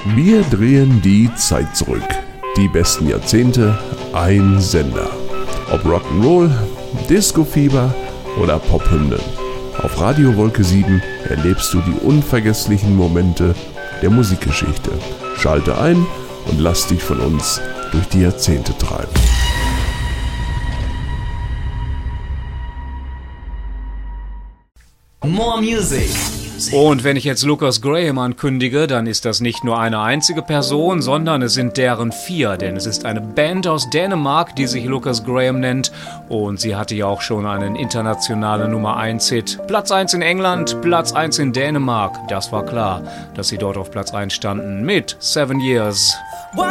Wir drehen die Zeit zurück. Die besten Jahrzehnte, ein Sender. Ob Rock'n'Roll, Disco-Fieber oder Pophymnen. Auf Radio Wolke 7 erlebst du die unvergesslichen Momente der Musikgeschichte. Schalte ein und lass dich von uns durch die Jahrzehnte treiben. More Music. Und wenn ich jetzt Lucas Graham ankündige, dann ist das nicht nur eine einzige Person, sondern es sind deren 4, denn es ist eine Band aus Dänemark, die sich Lucas Graham nennt und sie hatte ja auch schon einen internationalen Nummer 1 Hit. Platz 1 in England, Platz 1 in Dänemark, das war klar, dass sie dort auf Platz 1 standen mit 7 Years